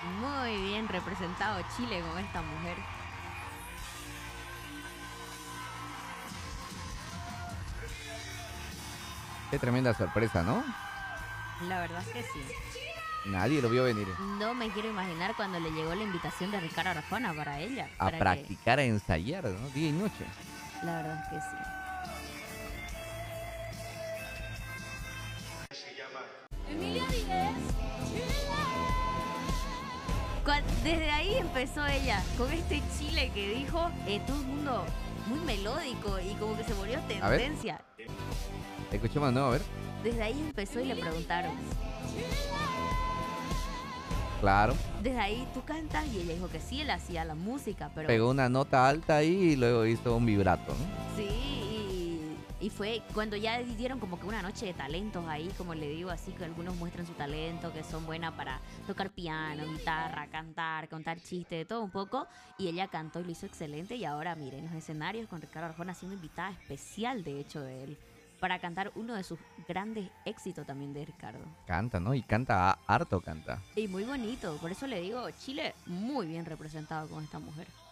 Muy bien representado Chile con esta mujer. Qué tremenda sorpresa, ¿no? La verdad es que sí. Nadie lo vio venir. No me quiero imaginar cuando le llegó la invitación de Ricardo Arjona para ella. A Para que... practicar, a ensayar, ¿no? Día y noche. La verdad es que sí. Emilia Díez, Desde ahí empezó ella, con este Chile que dijo, todo el mundo muy melódico y como que se volvió A ver. tendencia. Escuchemos, ¿no? A ver. Desde ahí empezó y le preguntaron, Claro. desde ahí tú cantas, y ella dijo que sí, él hacía la música, pero Pegó una nota alta ahí y luego hizo un vibrato, ¿no? sí, y fue cuando ya dieron como que una noche de talentos ahí, como le digo, así que algunos muestran su talento, que son buenas para tocar piano, guitarra, cantar, contar chistes, de todo un poco, y ella cantó y lo hizo excelente, y ahora miren los escenarios con Ricardo Arjona siendo invitada especial, de hecho, de él, para cantar uno de sus grandes éxitos también de Ricardo. Canta, ¿no? Y canta harto, canta. Y muy bonito, por eso le digo, Chile muy bien representado con esta mujer.